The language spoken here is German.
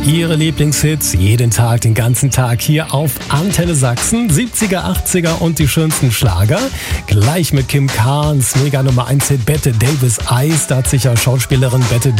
Ihre Lieblingshits jeden Tag, den ganzen Tag hier auf Antenne Sachsen. 70er, 80er und die schönsten Schlager. Gleich mit Kim Carnes, mega Nummer 1 Hit Bette Davis Eyes. Da hat sich ja Schauspielerin Bette